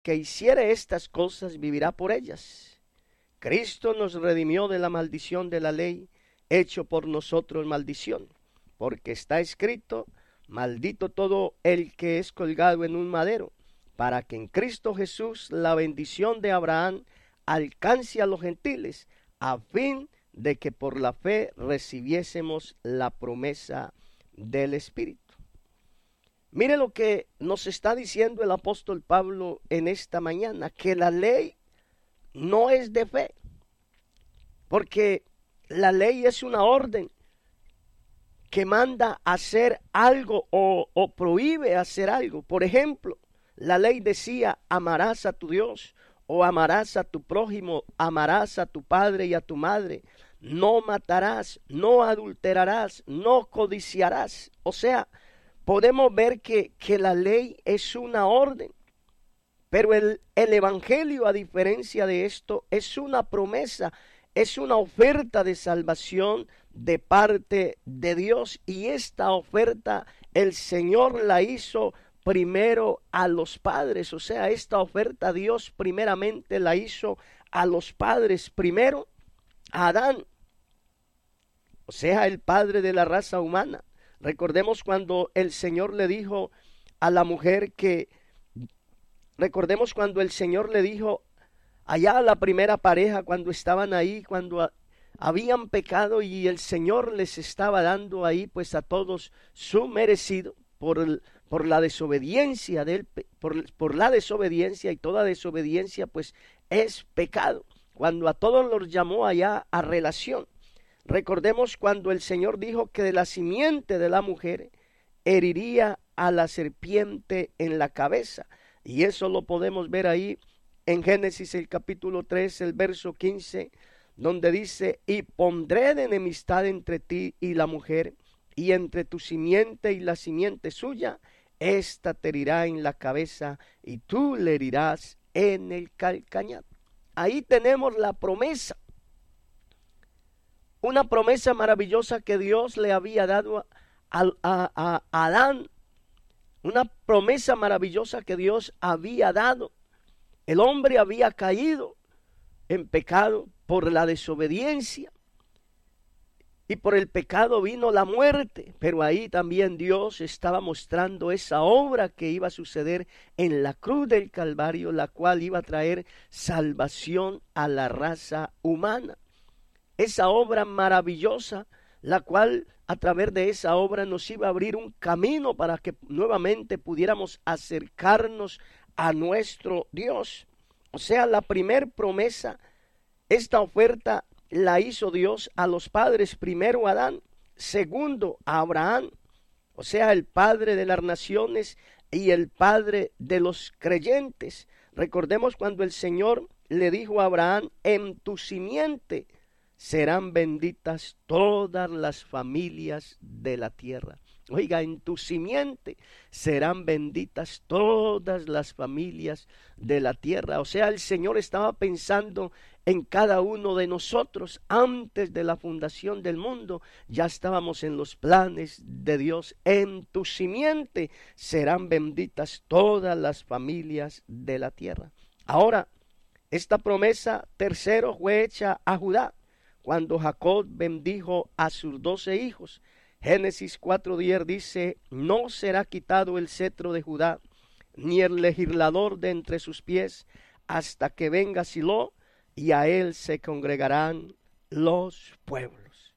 que hiciere estas cosas vivirá por ellas. Cristo nos redimió de la maldición de la ley, hecho por nosotros maldición, porque está escrito, maldito todo el que es colgado en un madero, para que en Cristo Jesús la bendición de Abraham alcance a los gentiles, a fin de que por la fe recibiésemos la promesa del Espíritu. Mire lo que nos está diciendo el apóstol Pablo en esta mañana, que la ley no es de fe, porque la ley es una orden que manda hacer algo o prohíbe hacer algo. Por ejemplo, la ley decía, amarás a tu Dios o amarás a tu prójimo, amarás a tu padre y a tu madre, no matarás, no adulterarás, no codiciarás. O sea, podemos ver que la ley es una orden, pero el evangelio, a diferencia de esto, es una promesa, es una oferta de salvación de parte de Dios, y esta oferta el Señor la hizo primero a los padres. O sea, esta oferta Dios primeramente la hizo a los padres, primero a Adán, o sea, el padre de la raza humana. Recordemos cuando el Señor le dijo a la mujer que, recordemos cuando el Señor le dijo allá a la primera pareja, cuando estaban ahí, cuando habían pecado, y el Señor les estaba dando ahí pues a todos su merecido por la desobediencia por la desobediencia, y toda desobediencia pues es pecado. Cuando a todos los llamó allá a relación. Recordemos cuando el Señor dijo que de la simiente de la mujer heriría a la serpiente en la cabeza. Y eso lo podemos ver ahí en Génesis el capítulo 3, el verso 15, donde dice, y pondré de enemistad entre ti y la mujer, y entre tu simiente y la simiente suya, ésta te herirá en la cabeza, y tú le herirás en el calcañar. Ahí tenemos la promesa. Una promesa maravillosa que Dios le había dado a Adán. Una promesa maravillosa que Dios había dado. El hombre había caído en pecado por la desobediencia. Y por el pecado vino la muerte. Pero ahí también Dios estaba mostrando esa obra que iba a suceder en la cruz del Calvario, la cual iba a traer salvación a la raza humana. Esa obra maravillosa, la cual a través de esa obra nos iba a abrir un camino para que nuevamente pudiéramos acercarnos a nuestro Dios. O sea, la primer promesa, esta oferta la hizo Dios a los padres, primero a Adán, segundo a Abraham, o sea, el padre de las naciones y el padre de los creyentes. Recordemos cuando el Señor le dijo a Abraham, en tu simiente serán benditas todas las familias de la tierra. Oiga, en tu simiente serán benditas todas las familias de la tierra. O sea, el Señor estaba pensando en cada uno de nosotros. Antes de la fundación del mundo, ya estábamos en los planes de Dios. En tu simiente serán benditas todas las familias de la tierra. Ahora, esta promesa, tercero, fue hecha a Judá, cuando Jacob bendijo a sus 12 hijos. Génesis 4:10 dice, no será quitado el cetro de Judá, ni el legislador de entre sus pies, hasta que venga Silo, y a él se congregarán los pueblos.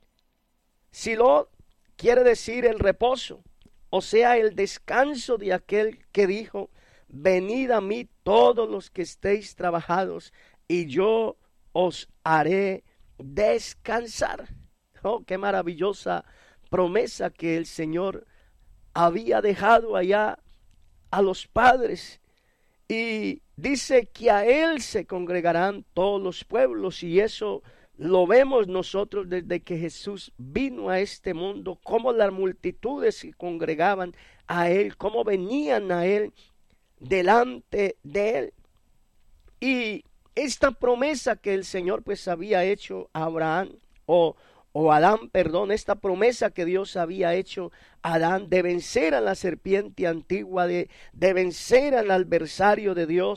Silo quiere decir el reposo, o sea, el descanso de aquel que dijo, venid a mí todos los que estéis trabajados, y yo os haré descansar. Oh, qué maravillosa promesa que el Señor había dejado allá a los padres. Y dice que a él se congregarán todos los pueblos, y eso lo vemos nosotros desde que Jesús vino a este mundo, cómo las multitudes se congregaban a él, cómo venían a él, delante de él. Y esta promesa que el Señor pues había hecho a Abraham o Adán, perdón, esta promesa que Dios había hecho a Adán de vencer a la serpiente antigua, de vencer al adversario de Dios.